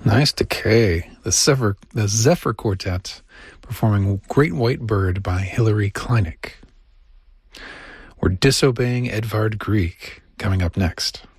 Nice Decay, the Zephyr Quartet, performing Great White Bird by Hilary Kleinig. We're Disobeying Edvard Grieg coming up next.